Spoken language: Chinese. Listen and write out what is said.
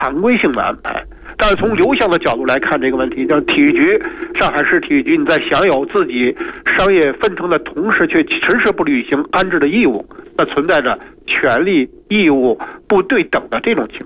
常规性的安排。但是从流向的角度来看这个问题，就是体育局，上海市体育局，你在享有自己商业分成的同时，却迟迟不履行安置的义务，那存在着权利义务不对等的这种情